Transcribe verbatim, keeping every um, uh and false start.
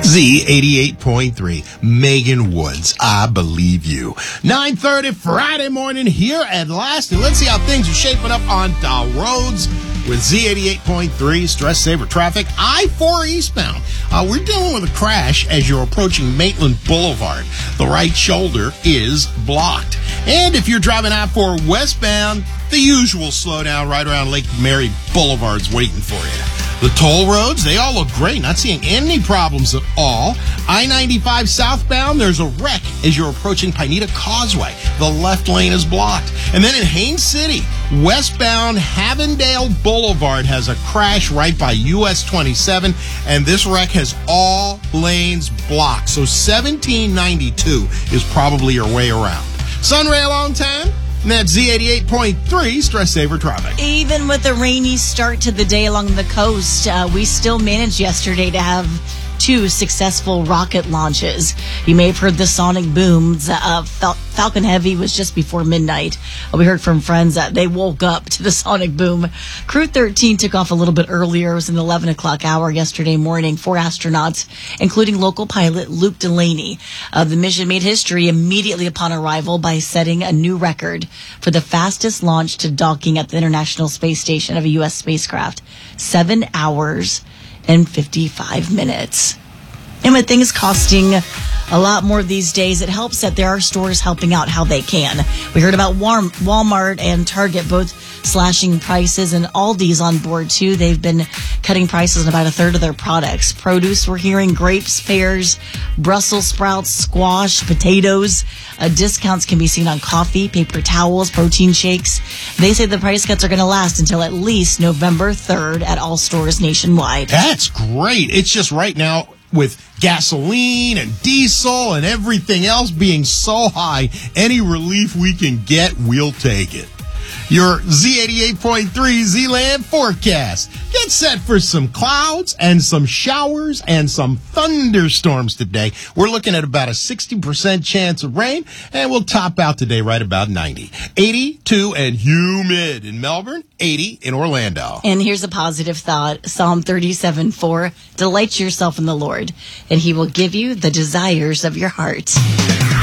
Z eighty-eight point three, Megan Woods, I believe you. nine thirty Friday morning here at last, and let's see how things are shaping up on the roads with Z eighty-eight point three Stress Saver Traffic. I four eastbound. Uh, we're dealing with a crash as you're approaching Maitland Boulevard. The right shoulder is blocked. And if you're driving I four westbound, the usual slowdown right around Lake Mary Boulevard's waiting for you. The toll roads, they all look great. Not seeing any problems at all. I ninety-five southbound, there's a wreck as you're approaching Pineda Causeway. The left lane is blocked. And then in Haines City, westbound Havendale Boulevard has a crash right by U S twenty-seven, and this wreck has all lanes blocked. So seventeen ninety-two is probably your way around. Sunray a long time. And that's Z eighty-eight point three Stress Saver Traffic. Even with a rainy start to the day along the coast, uh, we still managed yesterday to have two successful rocket launches. You may have heard the sonic booms. Uh, Fal- Falcon Heavy was just before midnight. Uh, we heard from friends that they woke up to the sonic boom. Crew thirteen took off a little bit earlier. It was in the eleven o'clock hour yesterday morning. Four astronauts, including local pilot Luke Delaney. Uh, the mission made history immediately upon arrival by setting a new record for the fastest launch to docking at the International Space Station of a U S spacecraft. Seven hours and fifty-five minutes. And with things costing a lot more these days, it helps that there are stores helping out how they can. We heard about Walmart and Target both slashing prices, and Aldi's on board too. They've been cutting prices on about a third of their products. Produce, we're hearing grapes, pears, Brussels sprouts, squash, potatoes. Uh, discounts can be seen on coffee, paper towels, protein shakes. They say the price cuts are going to last until at least November third at all stores nationwide. That's great. It's just right now, with gasoline and diesel and everything else being so high, any relief we can get, we'll take it. Your Z eighty-eight point three Z-Land forecast. Get set for some clouds and some showers and some thunderstorms today. We're looking at about a sixty percent chance of rain, and we'll top out today right about ninety. eighty-two and humid in Melbourne, eighty in Orlando. And here's a positive thought. Psalm thirty-seven four. Delight yourself in the Lord, and he will give you the desires of your heart.